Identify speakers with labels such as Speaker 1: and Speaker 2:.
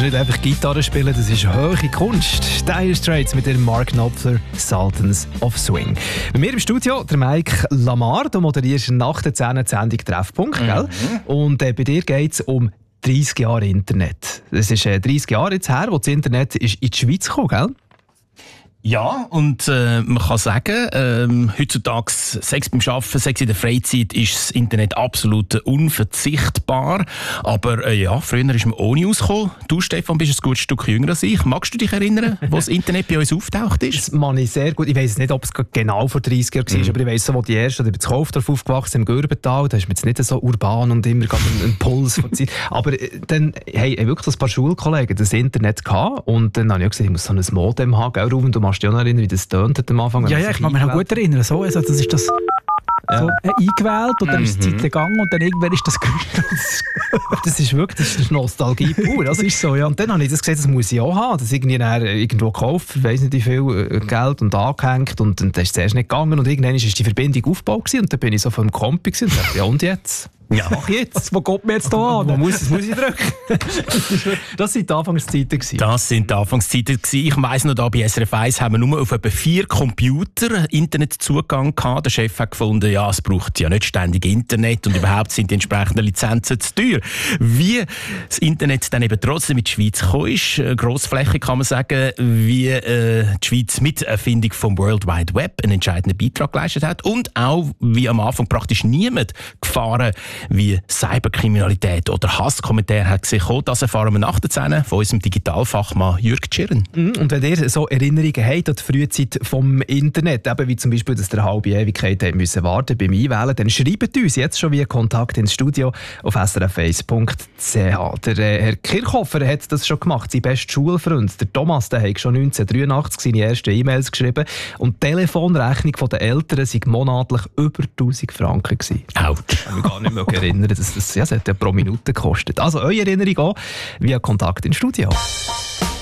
Speaker 1: ist nicht einfach Gitarre spielen, das ist hohe Kunst. Dire Straits mit dem Mark Knopfler, Sultans of Swing. Bei mir im Studio der Mike Lamar, du moderierst nach der 10. Sendung Treffpunkt, gell? Und bei dir geht es um 30 Jahre Internet. Es ist 30 Jahre jetzt her, wo das Internet ist in die Schweiz kam, gell?
Speaker 2: Ja, und man kann sagen, heutzutage, sei es beim Arbeiten, sei es in der Freizeit, ist das Internet absolut unverzichtbar. Aber ja, früher ist man ohne ausgekommen. Du, Stefan, bist ein gutes Stück jünger als ich. Magst du dich erinnern, wo das Internet bei uns auftaucht ist?
Speaker 1: Das mag ich sehr gut. Ich weiss nicht, ob es genau vor 30 Jahren war, aber ich weiss so, wo die ersten, ich bin in Kaufdorf aufgewachsen, im Gürbental, da ist man jetzt nicht so urban und immer einen Puls von Zeit. Aber dann haben wirklich ein paar Schulkollegen das Internet gehabt und dann habe ich gesagt, ich muss so ein Modem haben, gell, Ruben, du machst dich auch noch erinnern, wie das tönt am Anfang.
Speaker 3: Ja, ich kann mich noch gut erinnern. So, also das ist das so eingewählt und dann ist die Zeit gegangen und dann irgendwann ist das
Speaker 1: Das ist wirklich, das ist Nostalgie pur.
Speaker 3: Das ist so, ja.
Speaker 1: Und dann habe ich das gesehen, das muss ich auch haben. Das irgendwie irgendwo gekauft, ich weiss nicht wie viel Geld und angehängt und dann ist es zuerst nicht gegangen und irgendwann ist die Verbindung aufgebaut gewesen, und dann bin ich so vom Kompi und dachte, ja und jetzt?
Speaker 3: Ja, mach jetzt. Wo geht mir jetzt da an?
Speaker 1: Wo muss ich drücken? Das sind die Anfangszeiten gewesen.
Speaker 2: Das sind die Anfangszeiten gewesen. Ich weiss noch, da bei SRF 1 haben wir nur auf etwa 4 Computer Internetzugang gehabt. Der Chef hat gefunden, ja, es braucht ja nicht ständig Internet und überhaupt sind die entsprechenden Lizenzen zu teuer. Wie das Internet dann eben trotzdem in die Schweiz gekommen ist, grossflächig kann man sagen, wie die Schweiz mit der Erfindung vom World Wide Web einen entscheidenden Beitrag geleistet hat und auch wie am Anfang praktisch niemand Gefahren wie Cyberkriminalität oder Hasskommentare hat gesehen. Das erfahren wir nach der 10 von unserem Digitalfachmann Jürg Tschirren.
Speaker 1: Und wenn ihr so Erinnerungen habt an die Frühzeit vom Internet, eben wie zum Beispiel, dass ihr eine halbe Ewigkeit müssen warten beim Einwählen, dann schreibt uns jetzt schon via Kontakt ins Studio auf srf1.ch. Der Herr Kirchhofer hat das schon gemacht, sein bester Schulfreund. Der Thomas, der hat schon 1983 seine ersten E-Mails geschrieben und die Telefonrechnung der Eltern war monatlich über 1000 Franken.
Speaker 2: Autsch.
Speaker 1: Ich kann mich gar nicht mehr erinnern, das hat ja pro Minute gekostet. Also eure Erinnerung auch via Kontakt ins Studio.